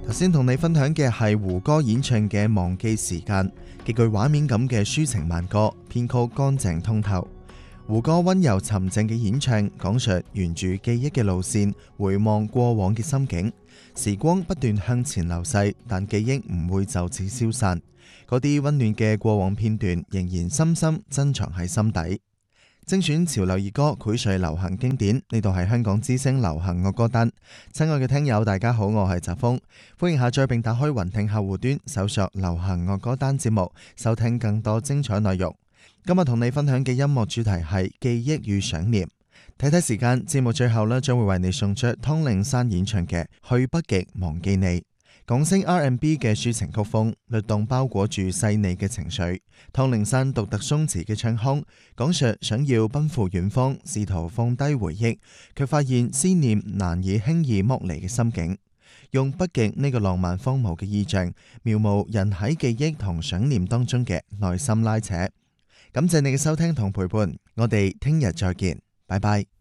頭先同你分享嘅係胡歌演唱嘅《忘記時間》，極具畫面感嘅抒情慢歌，編曲乾淨通透。胡歌溫柔沉靜嘅演唱，講述沿住記憶嘅路線，回望過往嘅心境。時光不斷向前流逝，但記憶唔會就此消散。嗰啲溫暖嘅過往片段，仍然深深珍藏喺心底。精選潮流熱歌，膾萃流行經典。呢度係香港之聲流行樂歌單。親愛嘅聽友，大家好，我係澤峰，歡迎下載並打開雲聽客戶端，搜索流行樂歌單節目，收聽更多精彩內容。今日同你分享嘅音樂主題係記憶與想念。睇睇時間，節目最後呢將會為你送出湯令山演唱嘅《去北極忘記你》。港星 R&B 嘅抒情曲風，律動包裹住細膩嘅情緒。湯令山獨特鬆弛嘅唱腔，講述想要奔赴遠方，試圖放低回憶，卻發現思念難以輕易剝離嘅心境。用北極呢個浪漫荒蕪嘅意象，描摹人喺記憶同想念當中嘅內心拉扯。感謝你嘅收聽同陪伴，我哋聽日再見，拜拜。